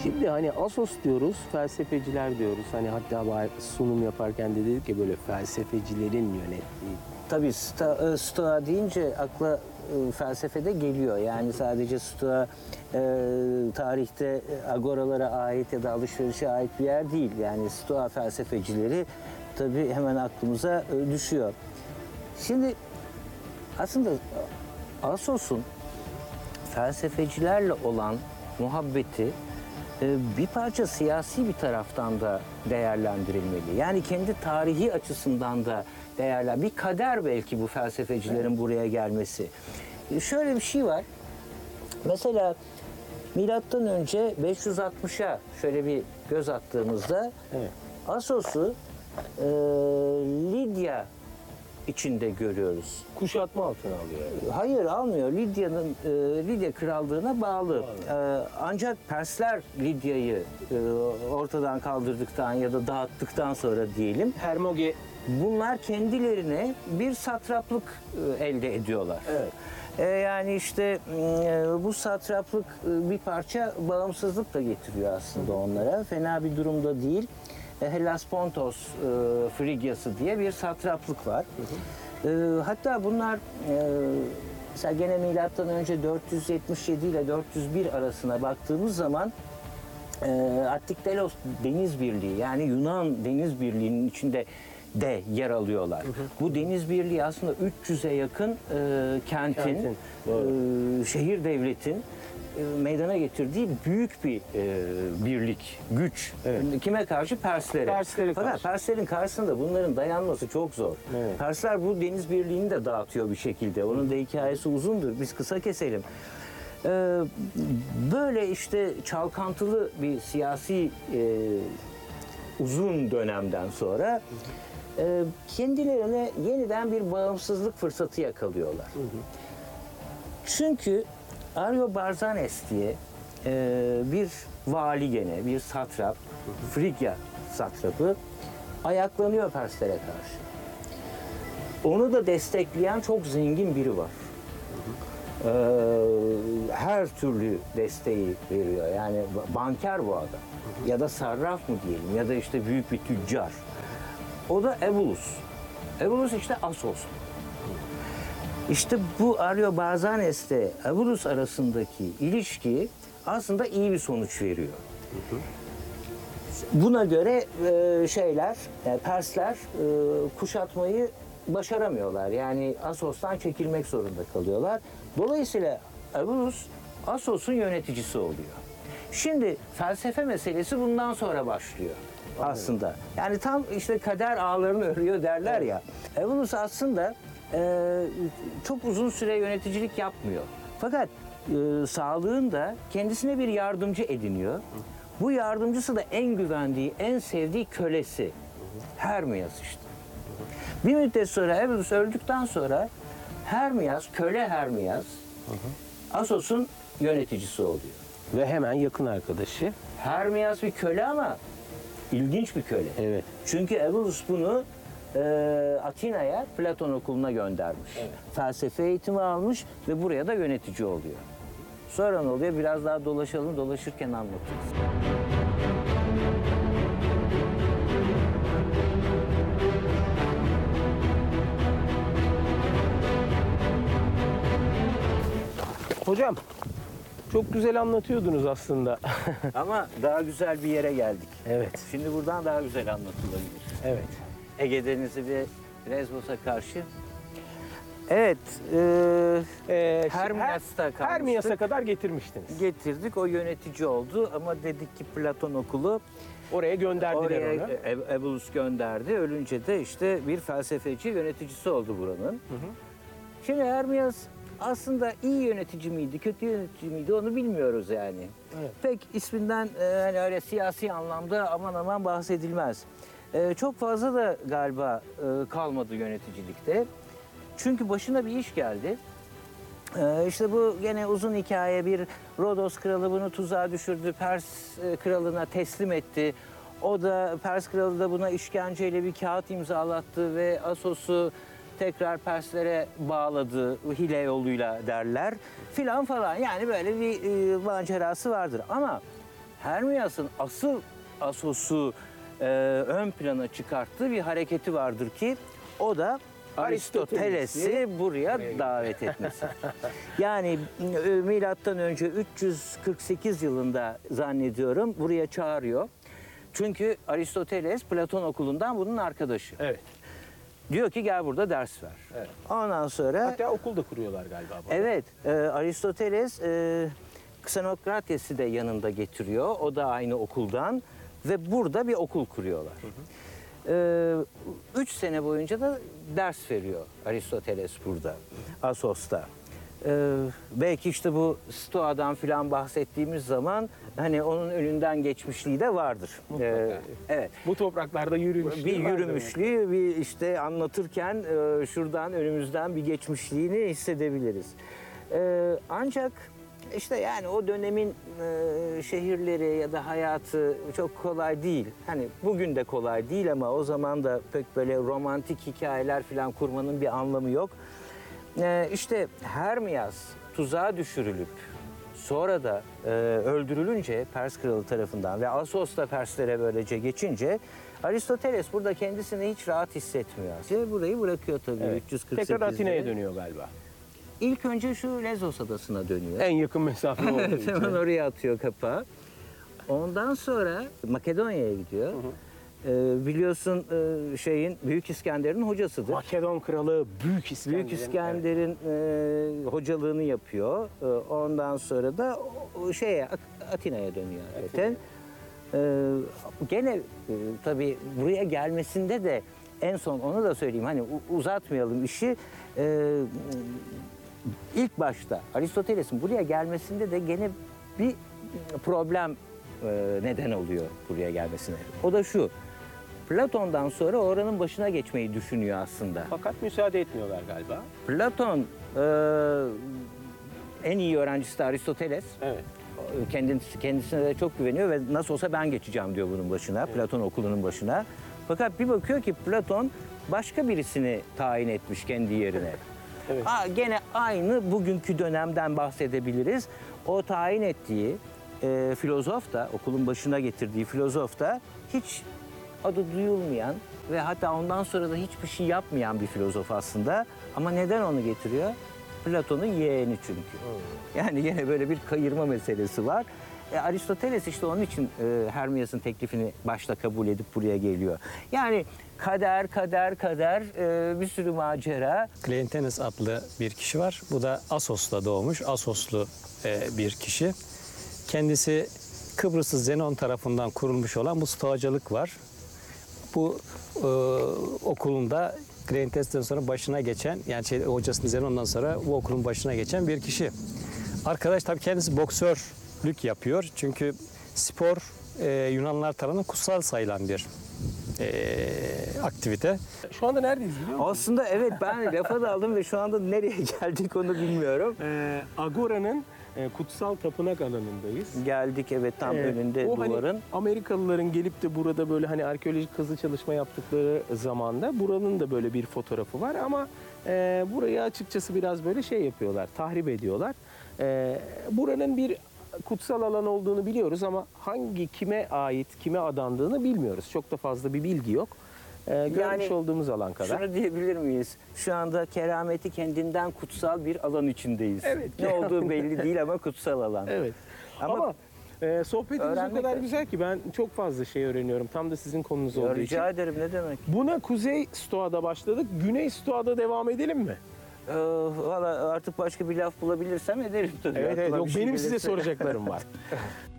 Şimdi hani Assos diyoruz, felsefeciler diyoruz. Hani hatta sunum yaparken de dedik ya böyle felsefecilerin yönettiği. Tabii Stoa deyince akla felsefede geliyor. Yani sadece Stoa tarihte agoralara ait ya da alışverişe ait bir yer değil. Yani Stoa felsefecileri tabii hemen aklımıza düşüyor. Şimdi aslında Assos'un felsefecilerle olan muhabbeti bir parça siyasi bir taraftan da değerlendirilmeli. Yani kendi tarihi açısından da bir kader belki bu felsefecilerin buraya gelmesi. Şöyle bir şey var. Mesela milattan önce 560'a şöyle bir göz attığımızda Assos'u Lidya içinde görüyoruz. Kuşatma altına alıyor. Hayır, almıyor. Lidya krallığına bağlı. Ancak Persler Lidya'yı ortadan kaldırdıktan ya da dağıttıktan sonra diyelim, Hermoge. bunlar kendilerine bir satraplık elde ediyorlar. Evet. Yani işte bu satraplık bir parça bağımsızlık da getiriyor aslında onlara. Fena bir durumda değil. Hellas Pontos Frigyası diye bir satraplık var. Hatta bunlar mesela gene milattan önce 477 ile 401 arasına baktığımız zaman Attik Delos Deniz Birliği, yani Yunan Deniz Birliği'nin içinde de yer alıyorlar. Bu deniz birliği aslında 300'e yakın kentin, şehir devletin meydana getirdiği büyük bir birlik, güç. Evet. Kime karşı? Perslere. Perslere Fakat karşı. Perslerin karşısında bunların dayanması çok zor. Evet. Persler bu deniz birliğini de dağıtıyor bir şekilde. Onun da hikayesi uzundur. Biz kısa keselim. Böyle işte çalkantılı bir siyasi uzun dönemden sonra kendilerine yeniden bir bağımsızlık fırsatı yakalıyorlar. Çünkü Ariobarzanes diye bir vali gene, bir satrap, Frigya satrapı ayaklanıyor Perslere karşı. Onu da destekleyen çok zengin biri var. Her türlü desteği veriyor. Yani banker bu adam. Ya da sarraf mı diyelim, ya da işte büyük bir tüccar. O da Evolus. Evolus işte Assos. İşte bu Ariobarzanes ile Evolus arasındaki ilişki aslında iyi bir sonuç veriyor. Buna göre Persler kuşatmayı başaramıyorlar. Yani Assos'tan çekilmek zorunda kalıyorlar. Dolayısıyla Evolus Assos'un yöneticisi oluyor. Şimdi felsefe meselesi bundan sonra başlıyor aslında. Yani tam işte kader ağlarını örüyor derler ya. Evolus aslında çok uzun süre yöneticilik yapmıyor. Fakat sağlığında kendisine bir yardımcı ediniyor. Bu yardımcısı da en güvendiği, en sevdiği kölesi. Hermias işte. Bir müddet sonra Evolus öldükten sonra köle Hermias Assos'un yöneticisi oluyor. Ve hemen yakın arkadaşı. Hermias bir köle ama ilginç bir köle. Evet. Çünkü Evolus bunu Atina'ya, Platon okuluna göndermiş. Evet. Felsefe eğitimi almış ve buraya da yönetici oluyor. Sonra ne oluyor? Biraz daha dolaşalım, dolaşırken anlatırız. Hocam, çok güzel anlatıyordunuz aslında. Ama daha güzel bir yere geldik. Evet. Şimdi buradan daha güzel anlatılabilir. Evet. Ege Denizi ve Lesbos'a karşı. Evet, Hermias'ta kalmıştık. Hermias'a kadar getirmiştiniz. Getirdik, o yönetici oldu ama dedik ki Platon okulu Oraya gönderdiler oraya onu. Evolus gönderdi. Ölünce de işte bir felsefeci yöneticisi oldu buranın. Şimdi Hermias aslında iyi yönetici miydi, kötü yönetici miydi onu bilmiyoruz yani. Evet. Pek isminden hani öyle siyasi anlamda aman aman bahsedilmez. Çok fazla da galiba kalmadı yöneticilikte. Çünkü başına bir iş geldi. İşte bu gene uzun hikaye, bir Rodos kralı bunu tuzağa düşürdü, Pers kralına teslim etti. O da Pers kralı da buna işkenceyle bir kağıt imzalattı ve Assos'u tekrar Perslere bağladı hile yoluyla derler filan falan. Yani böyle bir macerası vardır ama Hermias'ın asıl Assos'u ön plana çıkarttığı bir hareketi vardır ki o da Aristoteles'i buraya davet etmesi. Yani milattan önce 348 yılında zannediyorum buraya çağırıyor. Çünkü Aristoteles Platon okulundan bunun arkadaşı. Evet. Diyor ki gel burada ders ver. Evet. Ondan sonra Hatta okul da kuruyorlar galiba. burada. evet Aristoteles Xenokrates'i de yanında getiriyor. O da aynı okuldan ve burada bir okul kuruyorlar. 3 sene boyunca da ders veriyor Aristoteles burada, Assos'ta. Belki işte bu Stoa'dan filan bahsettiğimiz zaman hani onun önünden geçmişliği de vardır. Evet. Bu topraklarda yürümüşlüğü Bir var yürümüşlüğü, bir işte anlatırken şuradan önümüzden bir geçmişliğini hissedebiliriz. Ancak işte yani o dönemin şehirleri ya da hayatı çok kolay değil. Hani bugün de kolay değil ama o zaman da pek böyle romantik hikayeler falan kurmanın bir anlamı yok. İşte Hermias tuzağa düşürülüp sonra da öldürülünce Pers kralı tarafından ve Assos da Perslere böylece geçince Aristoteles burada kendisini hiç rahat hissetmiyor. Burayı bırakıyor tabii Evet. 348'de. Tekrar Atina'ya dönüyor galiba. İlk önce şu Lezos adasına dönüyor. En yakın mesafe olduğu Evet, için. hemen oraya atıyor kapağı. Ondan sonra Makedonya'ya gidiyor. Biliyorsun şeyin Büyük İskender'in hocasıdır. Makedon kralı Büyük İskender. Büyük İskender'in hocalığını yapıyor. Ondan sonra da Atina'ya dönüyor zaten. Gene tabii buraya gelmesinde de en son onu da söyleyeyim hani uzatmayalım işi. İlk başta Aristoteles'in buraya gelmesinde de gene bir problem neden oluyor buraya gelmesine. O da şu. Platon'dan sonra oranın başına geçmeyi düşünüyor aslında. Fakat müsaade etmiyorlar galiba. Platon en iyi öğrencisi de Aristoteles. Evet. Kendisine de çok güveniyor ve nasıl olsa ben geçeceğim diyor bunun başına, Platon okulunun başına. Fakat bir bakıyor ki Platon başka birisini tayin etmiş kendi yerine. Evet. Gene aynı bugünkü dönemden bahsedebiliriz. O tayin ettiği filozof da, okulun başına getirdiği filozof da hiç adı duyulmayan ve hatta ondan sonra da hiçbir şey yapmayan bir filozof aslında. Ama neden onu getiriyor? Platon'un yeğeni çünkü. Yani yine böyle bir kayırma meselesi var. Aristoteles işte onun için Hermias'ın teklifini başta kabul edip buraya geliyor. Yani kader bir sürü macera. Kleontenes adlı bir kişi var. Bu da Assos'ta doğmuş. Assoslu bir kişi. Kendisi Kıbrıs'ı Zenon tarafından kurulmuş olan bu stoacılık var. Bu okulunda Kleontes'ten sonra başına geçen, yani hocasının Zenon'dan sonra bu okulun başına geçen bir kişi. Arkadaş tabii kendisi boksörlük yapıyor. Çünkü spor Yunanlılar tarafından kutsal sayılan bir aktivite. Şu anda neredeyiz biliyor musun? Aslında evet ben lafa daldım ve şu anda nereye geldik onu bilmiyorum. Agora'nın kutsal tapınak alanındayız. Geldik evet tam önünde o duvarın. Hani Amerikalıların gelip de burada böyle hani arkeolojik kazı çalışma yaptıkları zamanda buranın da böyle bir fotoğrafı var ama burayı açıkçası biraz böyle şey yapıyorlar, tahrip ediyorlar. Buranın bir kutsal alan olduğunu biliyoruz ama kime ait, kime adandığını bilmiyoruz. Çok da fazla bir bilgi yok. Görmüş olduğumuz alan kadar. Şunu diyebilir miyiz? Şu anda kerameti kendinden kutsal bir alan içindeyiz. Evet, Ne olduğu belli değil ama kutsal alan. Evet. Ama sohbetimiz o öğrenmek kadar de- güzel ki ben çok fazla şey öğreniyorum. Tam da sizin konunuz olduğu için. Rica ederim ne demek? Buna Kuzey Stoa'da başladık. Güney Stoa'da devam edelim mi? Valla artık başka bir laf bulabilirsem ederim tabii. Evet, Aklıma yok bir şey benim size gelirse. soracaklarım var.